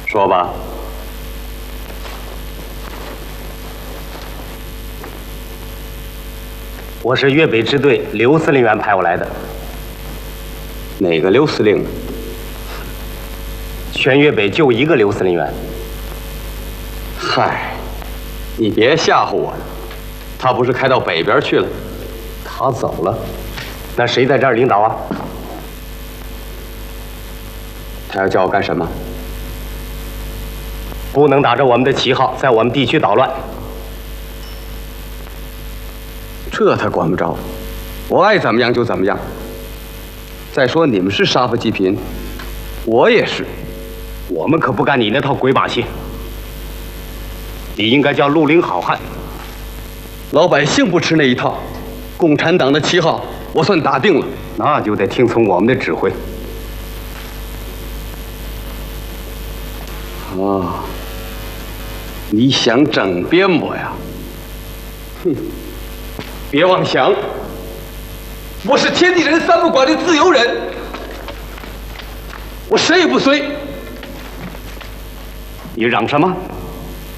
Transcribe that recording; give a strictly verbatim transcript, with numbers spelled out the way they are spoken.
说吧。 我是粤北支队刘司令员派我来的。 哪个刘司令？ 全粤北就一个刘司令员。 嗨，你别吓唬我了，他不是开到北边去了？ 他走了，那谁在这儿领导啊？ 他要叫我干什么？ 不能打着我们的旗号在我们地区捣乱。 这他管不着，我爱怎么样就怎么样。再说你们是杀富济贫，我也是， 我们可不干你那套鬼把戏。你应该叫绿林好汉。 老百姓不吃那一套，共产党的旗号我算打定了， 那就得听从我们的指挥。 啊，你想整编我呀？哼，别妄想，我是天地人三不管的自由人，我谁也不随。 你嚷什么？